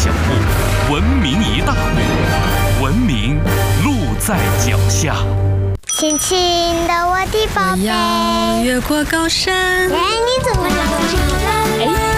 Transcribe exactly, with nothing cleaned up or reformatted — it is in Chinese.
小步，文明一大步，文明路在脚下。 轻轻的我的宝贝， 我要越过高山。 哎，你怎么了？ 哎。